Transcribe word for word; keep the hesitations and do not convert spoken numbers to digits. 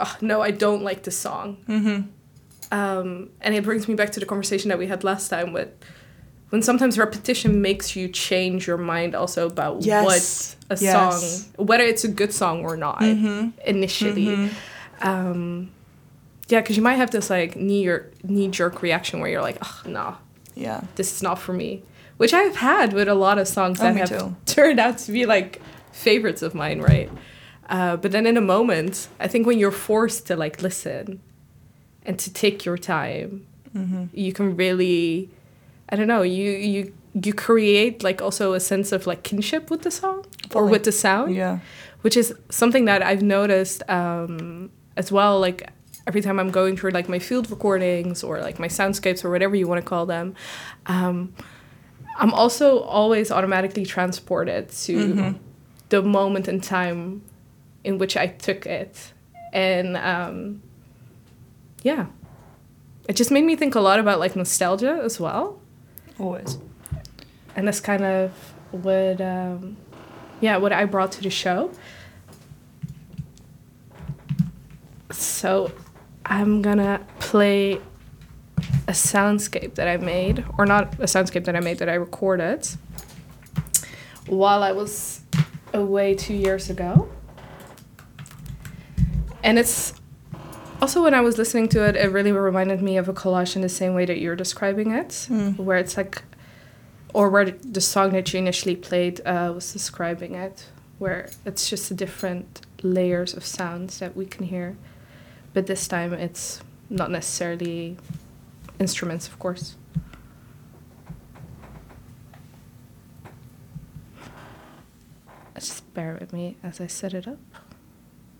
oh, no, I don't like this song. Mm-hmm. Um, and it brings me back to the conversation that we had last time with when sometimes repetition makes you change your mind also about Yes. what a Yes. song, whether it's a good song or not, Mm-hmm. initially. Mm-hmm. Um, yeah, because you might have this like knee knee jerk reaction where you're like, oh, no, Yeah. this is not for me. Which I've had with a lot of songs Oh, that me have too. turned out to be like favorites of mine, right? Uh, but then in a moment, I think when you're forced to like listen and to take your time, Mm-hmm. you can really, I don't know, you you you create like also a sense of like kinship with the song or Fully. with the sound, Yeah. which is something that I've noticed um, as well. Like every time I'm going through like my field recordings or like my soundscapes or whatever you want to call them, um, I'm also always automatically transported to Mm-hmm. the moment in time in which I took it. And um, yeah, it just made me think a lot about like nostalgia as well. Always. And that's kind of what, um, yeah, what I brought to the show. So I'm gonna play a soundscape that I made, or not a soundscape that I made, that I recorded while I was away two years ago. And it's also, when I was listening to it, it really reminded me of a collage in the same way that you're describing it, Mm. where it's like, or where the song that you initially played uh, was describing it, where it's just the different layers of sounds that we can hear. But this time it's not necessarily instruments, of course. Just bear with me as I set it up.